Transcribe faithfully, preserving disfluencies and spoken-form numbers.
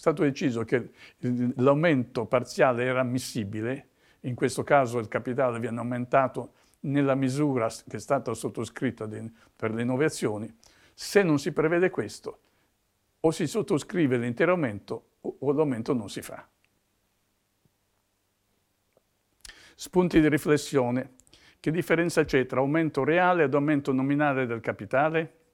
stato deciso che l'aumento parziale era ammissibile, in questo caso il capitale viene aumentato nella misura che è stata sottoscritta per le nuove azioni. Se non si prevede questo, o si sottoscrive l'intero aumento o l'aumento non si fa. Spunti di riflessione. Che differenza c'è tra aumento reale ed aumento nominale del capitale?